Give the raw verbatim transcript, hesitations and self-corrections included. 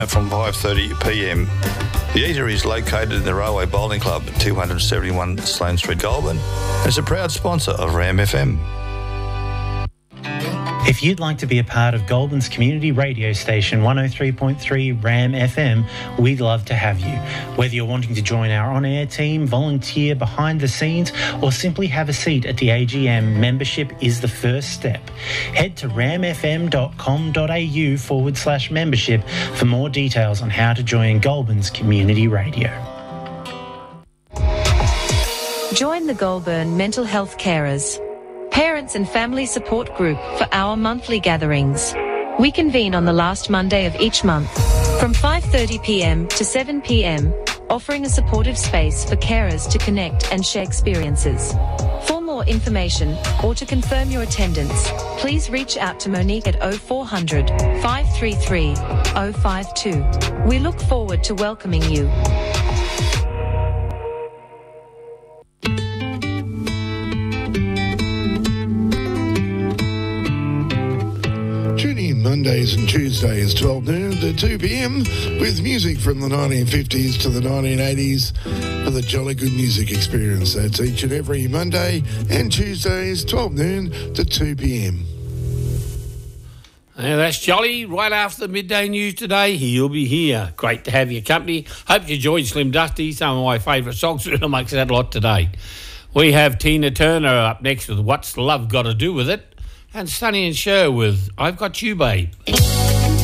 from five thirty p m. The eatery is located in the Railway Bowling Club at two seventy-one Sloane Street, Goulburn, and is a proud sponsor of Ram F M. If you'd like to be a part of Goulburn's community radio station one oh three point three Ram F M, we'd love to have you. Whether you're wanting to join our on-air team, volunteer behind the scenes, or simply have a seat at the A G M, membership is the first step. Head to ramfm.com.au forward slash membership for more details on how to join Goulburn's community radio. Join the Goulburn Mental Health Carers, Parents and Family Support Group for our monthly gatherings. We convene on the last Monday of each month from five thirty p m to seven p m, offering a supportive space for carers to connect and share experiences. For more information or to confirm your attendance, please reach out to Monique at oh four hundred, five three three, oh five two. We look forward to welcoming you. Mondays and Tuesdays, twelve noon to two p m, with music from the nineteen fifties to the nineteen eighties for the Jolly Good Music Experience. That's each and every Monday and Tuesdays, twelve noon to two p m. Yeah, that's Jolly, right after the midday news today. He'll be here. Great to have your company. Hope you enjoyed Slim Dusty, some of my favourite songs. It makes that a lot today. We have Tina Turner up next with What's Love Got to Do With It? And Sonny and Cher with I've Got You, Babe.